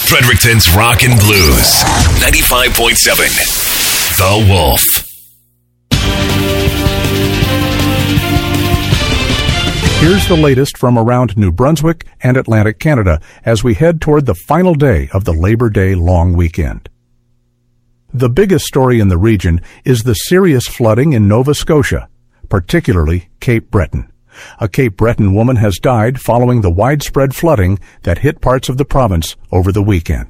Fredericton's Rock and Blues. 95.7. The Wolf. Here's the latest from around New Brunswick and Atlantic Canada as we head toward the final day of the Labor Day long weekend. The biggest story in the region is the serious flooding in Nova Scotia, particularly Cape Breton. A Cape Breton woman has died following the widespread flooding that hit parts of the province over the weekend.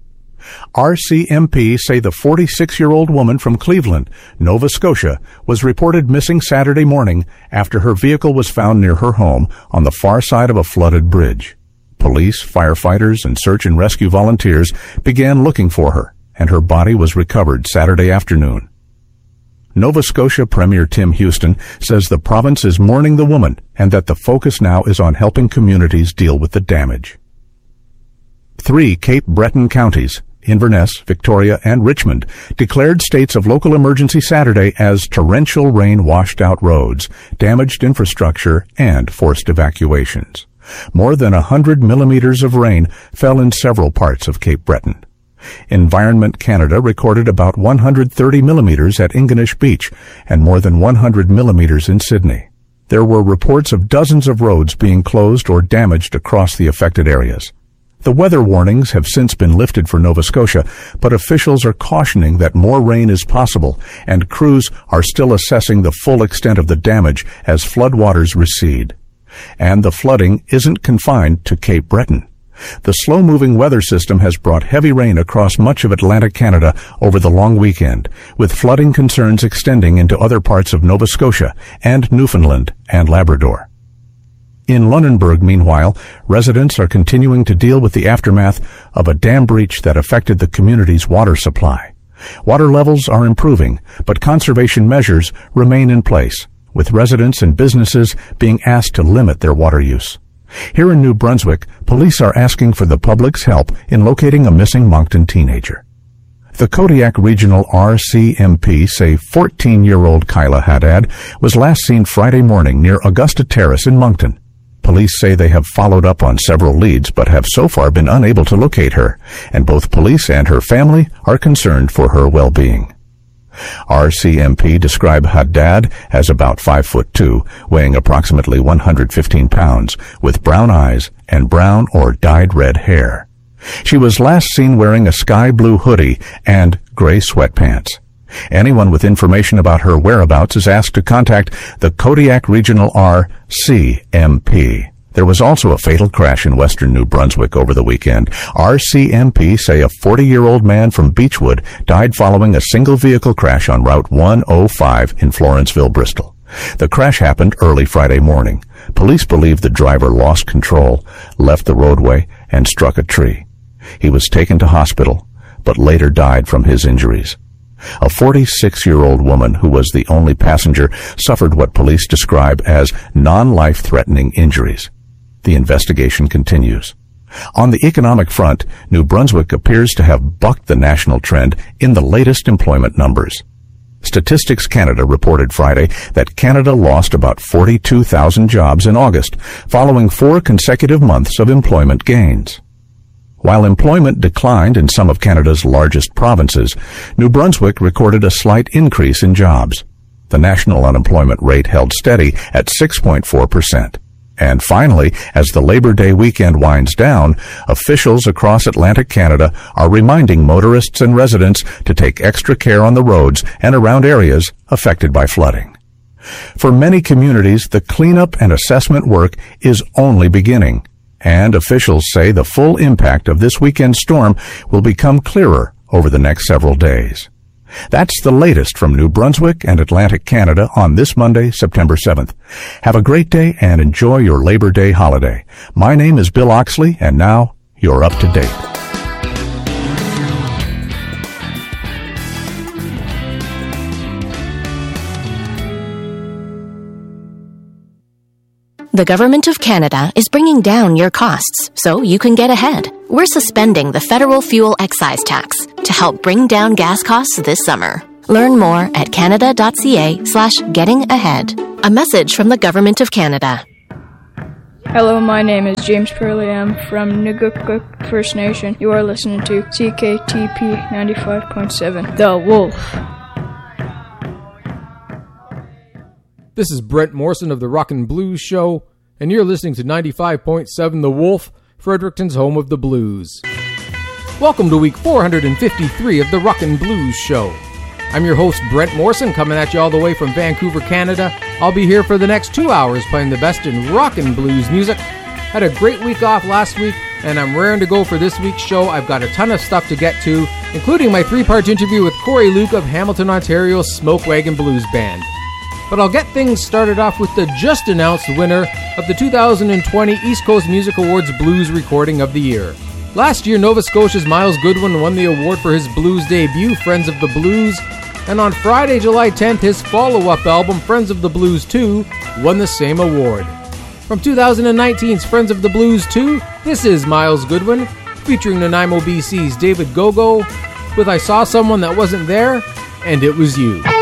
RCMP say the 46-year-old woman from Cleveland, Nova Scotia, was reported missing Saturday morning after her vehicle was found near her home on the far side of a flooded bridge. Police, firefighters, and search and rescue volunteers began looking for her, and her body was recovered Saturday afternoon. Nova Scotia Premier Tim Houston says the province is mourning the woman and that the focus now is on helping communities deal with the damage. 3 Cape Breton counties, Inverness, Victoria, and Richmond, declared states of local emergency Saturday as torrential rain washed out roads, damaged infrastructure, and forced evacuations. More than 100 millimeters of rain fell in several parts of Cape Breton. Environment Canada recorded about 130 millimeters at Ingonish Beach and more than 100 millimeters in Sydney. There were reports of dozens of roads being closed or damaged across the affected areas. The weather warnings have since been lifted for Nova Scotia, but officials are cautioning that more rain is possible, and crews are still assessing the full extent of the damage as floodwaters recede. And the flooding isn't confined to Cape Breton. The slow-moving weather system has brought heavy rain across much of Atlantic Canada over the long weekend, with flooding concerns extending into other parts of Nova Scotia and Newfoundland and Labrador. In Lunenburg, meanwhile, residents are continuing to deal with the aftermath of a dam breach that affected the community's water supply. Water levels are improving, but conservation measures remain in place, with residents and businesses being asked to limit their water use. Here in New Brunswick, police are asking for the public's help in locating a missing Moncton teenager. The Kodiak Regional RCMP say 14-year-old Kyla Haddad was last seen Friday morning near Augusta Terrace in Moncton. Police say they have followed up on several leads but have so far been unable to locate her, and both police and her family are concerned for her well-being. RCMP describe Haddad as about 5'2", weighing approximately 115 pounds, with brown eyes and brown or dyed red hair. She was last seen wearing a sky blue hoodie and gray sweatpants. Anyone with information about her whereabouts is asked to contact the Kodiak Regional RCMP. There was also a fatal crash in western New Brunswick over the weekend. RCMP say a 40-year-old man from Beechwood died following a single-vehicle crash on Route 105 in Florenceville, Bristol. The crash happened early Friday morning. Police believe the driver lost control, left the roadway, and struck a tree. He was taken to hospital, but later died from his injuries. A 46-year-old woman who was the only passenger suffered what police describe as non-life-threatening injuries. The investigation continues. On the economic front, New Brunswick appears to have bucked the national trend in the latest employment numbers. Statistics Canada reported Friday that Canada lost about 42,000 jobs in August, following 4 consecutive months of employment gains. While employment declined in some of Canada's largest provinces, New Brunswick recorded a slight increase in jobs. The national unemployment rate held steady at 6.4%. And finally, as the Labor Day weekend winds down, officials across Atlantic Canada are reminding motorists and residents to take extra care on the roads and around areas affected by flooding. For many communities, the cleanup and assessment work is only beginning, and officials say the full impact of this weekend's storm will become clearer over the next several days. That's the latest from New Brunswick and Atlantic Canada on this Monday, September 7th. Have a great day and enjoy your Labor Day holiday. My name is Bill Oxley, and now you're up to date. The Government of Canada is bringing down your costs so you can get ahead. We're suspending the federal fuel excise tax to help bring down gas costs this summer. Learn more at canada.ca/gettingahead. A message from the Government of Canada. Hello, my name is James Purley. I'm from Nugukuk First Nation. You are listening to CKTP 95.7, The Wolf. This is Brent Morrison of the Rockin' Blues Show, and you're listening to 95.7 The Wolf, Fredericton's home of the blues. Welcome to week 453 of the Rockin' Blues Show. I'm your host, Brent Morrison, coming at you all the way from Vancouver, Canada. I'll be here for the next 2 hours playing the best in rockin' blues music. Had a great week off last week, and I'm raring to go for this week's show. I've got a ton of stuff to get to, including my 3-part interview with Corey Luke of Hamilton, Ontario's Smoke Wagon Blues Band. But I'll get things started off with the just-announced winner of the 2020 East Coast Music Awards Blues Recording of the Year. Last year, Nova Scotia's Myles Goodwin won the award for his blues debut, Friends of the Blues, and on Friday, July 10th, his follow-up album, Friends of the Blues 2, won the same award. From 2019's Friends of the Blues 2, this is Myles Goodwin, featuring Nanaimo, BC's David Gogo, with I Saw Someone That Wasn't There, and It Was You.